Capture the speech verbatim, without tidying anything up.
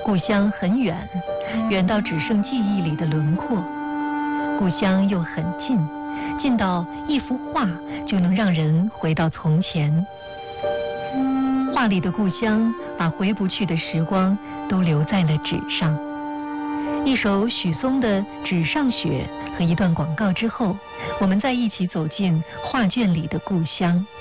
故乡很远，远到只剩记忆里的轮廓；故乡又很近，近到一幅画就能让人回到从前。画里的故乡，把回不去的时光都留在了纸上。一首许嵩的《纸上雪》和一段广告之后，我们再一起走进画卷里的故乡。